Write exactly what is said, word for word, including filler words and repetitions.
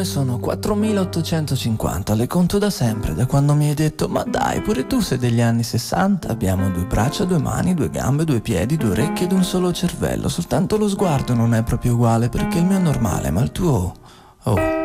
ore sono quattromilaottocentocinquanta, le conto da sempre, da quando mi hai detto ma dai, pure tu sei degli anni sessanta. Abbiamo due braccia, due mani, due gambe, due piedi, due orecchie ed un solo cervello. Soltanto lo sguardo non è proprio uguale perché il mio è normale, ma il tuo... Oh...